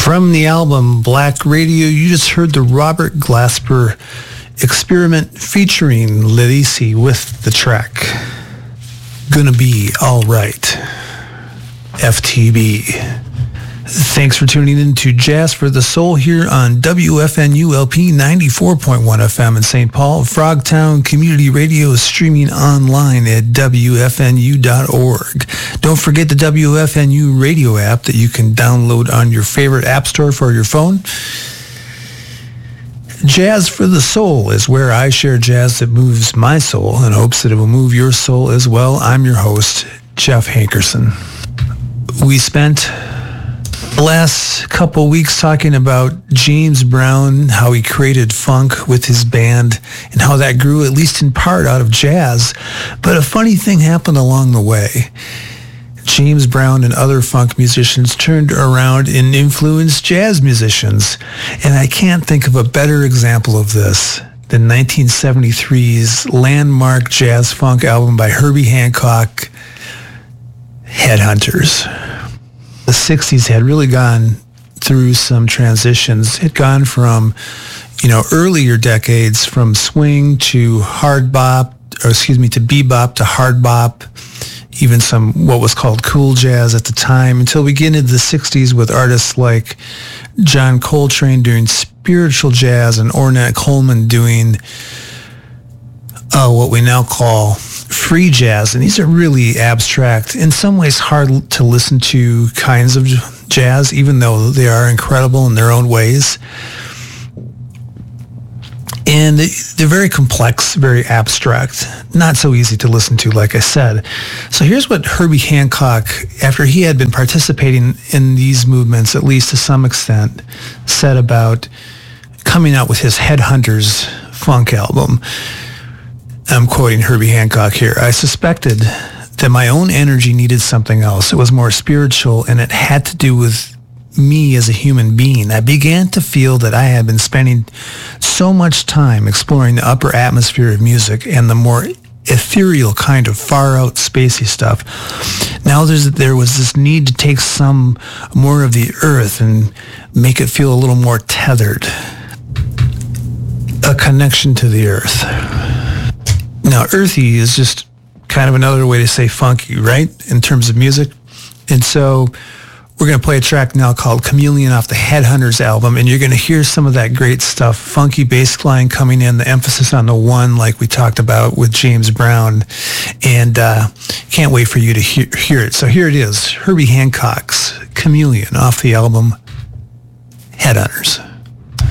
From the album Black Radio, you just heard the Robert Glasper Experiment featuring Lidisi with the track Gonna Be Alright, FTB. Thanks for tuning in to Jazz for the Soul here on WFNU LP 94.1 FM in St. Paul. Frogtown Community Radio is streaming online at WFNU.org. Don't forget the WFNU radio app that you can download on your favorite app store for your phone. Jazz for the Soul is where I share jazz that moves my soul in hopes that it will move your soul as well. I'm your host, Jeff Hankerson. We spent the last couple weeks talking about James Brown, how he created funk with his band, and how that grew, at least in part, out of jazz. But a funny thing happened along the way. James Brown and other funk musicians turned around and influenced jazz musicians. And I can't think of a better example of this than 1973's landmark jazz funk album by Herbie Hancock, Headhunters. The 60s had really gone through some transitions. It had gone from, earlier decades, from swing to hard bop, to bebop to hard bop, even some what was called cool jazz at the time, until we get into the 60s with artists like John Coltrane doing spiritual jazz and Ornette Coleman doing what we now call free jazz. And these are really abstract, in some ways hard to listen to kinds of jazz, even though they are incredible in their own ways. And they're very complex, very abstract, not so easy to listen to, like I said. So here's what Herbie Hancock, after he had been participating in these movements, at least to some extent, said about coming out with his Headhunters funk album. I'm quoting Herbie Hancock here. "I suspected that my own energy needed something else. It was more spiritual, and it had to do with me as a human being. I began to feel that I had been spending so much time exploring the upper atmosphere of music and the more ethereal kind of far-out spacey stuff. Now there was this need to take some more of the earth and make it feel a little more tethered. A connection to the earth." Now, earthy is just kind of another way to say funky, right, in terms of music. And so we're going to play a track now called Chameleon off the Headhunters album, and you're going to hear some of that great stuff, funky bass line coming in, the emphasis on the one like we talked about with James Brown, and can't wait for you to hear it. So here it is, Herbie Hancock's Chameleon off the album Headhunters.